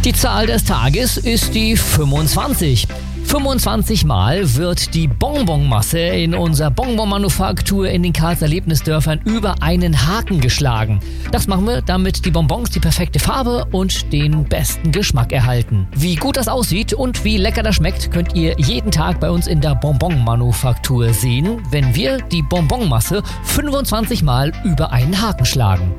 Die Zahl des Tages ist die 25. 25 Mal wird die Bonbonmasse in unserer Bonbonmanufaktur in den Karls Erlebnisdörfern über einen Haken geschlagen. Das machen wir, damit die Bonbons die perfekte Farbe und den besten Geschmack erhalten. Wie gut das aussieht und wie lecker das schmeckt, könnt ihr jeden Tag bei uns in der Bonbonmanufaktur sehen, wenn wir die Bonbonmasse 25 Mal über einen Haken schlagen.